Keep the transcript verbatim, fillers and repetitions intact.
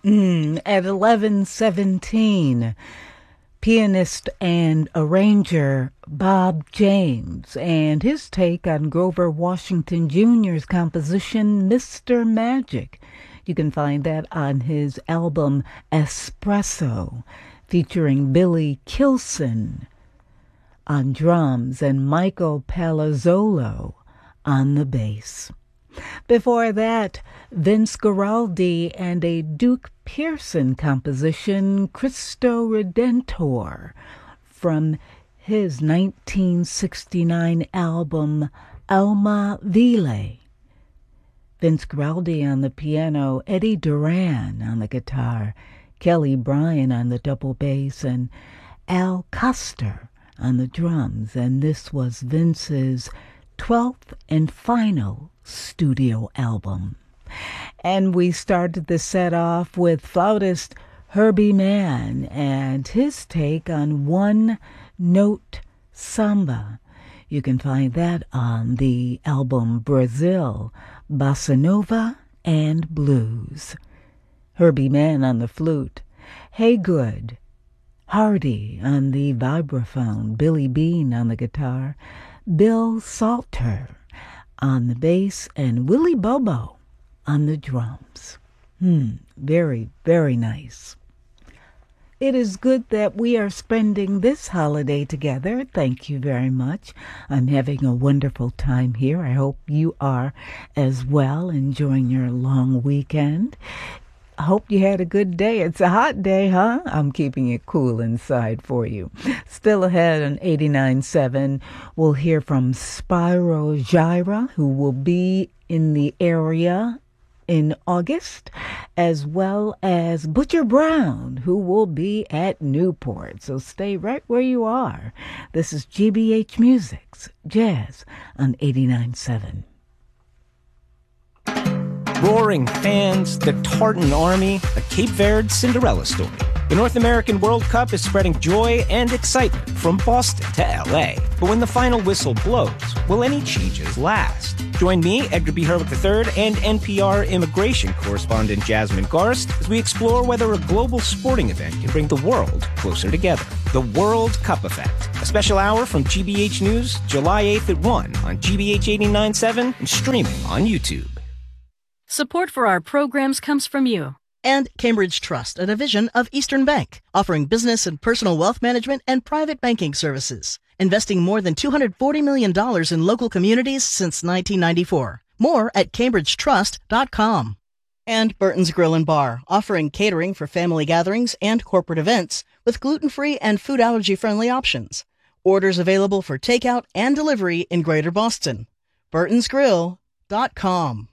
Mm, at eleven seventeen, pianist and arranger Bob James and his take on Grover Washington Junior's composition Mister Magic. You can find that on his album Espresso, featuring Billy Kilson on drums and Michael Palazzolo on the bass. Before that, Vince Guaraldi and a Duke Pearson composition, Cristo Redentor, from his nineteen sixty-nine album Alma Vile. Vince Guaraldi on the piano, Eddie Duran on the guitar, Kelly Bryan on the double bass, and Al Coster on the drums. And this was Vince's twelfth and final studio album. And we started the set off with flautist Herbie Mann and his take on One Note Samba. You can find that on the album Brazil, Bossa Nova and Blues. Herbie Mann on the flute, Haygood Hardy on the vibraphone, Billy Bean on the guitar, Bill Salter on the bass, and Willie Bobo on the drums. Hmm, very, very nice. It is good that we are spending this holiday together. Thank you very much. I'm having a wonderful time here. I hope you are as well, enjoying your long weekend. I hope you had a good day. It's a hot day, huh? I'm keeping it cool inside for you. Still ahead on eighty-nine point seven, we'll hear from Spyro Gyra, who will be in the area in August, as well as Butcher Brown, who will be at Newport. So stay right where you are. This is G B H Music's Jazz on eighty-nine point seven. Roaring fans, the Tartan Army, a Cape Verde Cinderella story. The North American World Cup is spreading joy and excitement from Boston to L A. But when the final whistle blows, will any changes last? Join me, Edgar B. Herwick the third, and N P R immigration correspondent Jasmine Garst as we explore whether a global sporting event can bring the world closer together. The World Cup Effect, a special hour from G B H News, July eighth at one on G B H eighty-nine point seven and streaming on YouTube. Support for our programs comes from you. And Cambridge Trust, a division of Eastern Bank, offering business and personal wealth management and private banking services, investing more than two hundred forty million dollars in local communities since nineteen ninety-four. More at cambridge trust dot com. And Burton's Grill and Bar, offering catering for family gatherings and corporate events with gluten-free and food allergy-friendly options. Orders available for takeout and delivery in Greater Boston. burtons grill dot com.